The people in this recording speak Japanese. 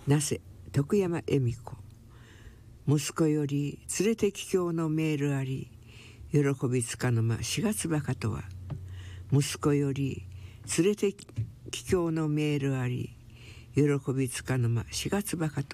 なせ徳山恵美子。息子より連れて帰郷のメールあり、喜びつかぬ間4月ばかとは。息子より連れて帰郷のメールあり、喜びつかぬ間4月ばかとは。